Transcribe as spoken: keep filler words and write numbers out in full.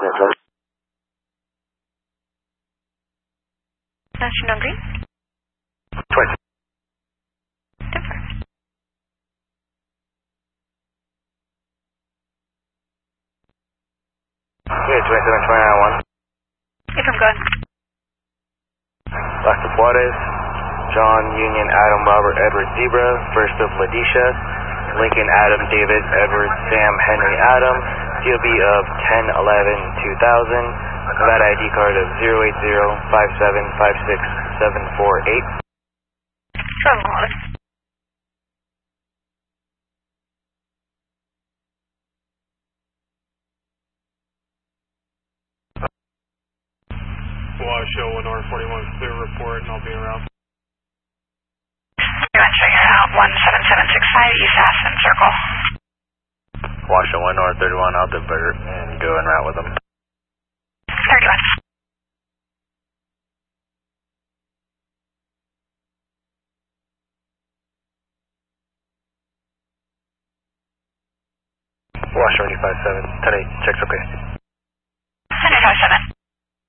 National Green? Twice. Different. Yeah, twenty-seven twenty-nine one. If I'm good. Last of Juarez, John, Union, Adam, Robert, Edward, Zebra, first of Ladisha, Lincoln, Adam, David, Edward, Sam, Henry, Adam, C O B of ten eleven two thousand, Nevada I D card of zero eight zero five seven five six seven four eight. seven eleven. Washoe one R forty-one, clear report, and I'll be around. You want to check it out? one seven seven six five East Aspen Circle. Washoe one North thirty-one, I'll divert and go en route with them. thirty-one. Washoe eighty-five seven, ten eight, checks okay. one five seven.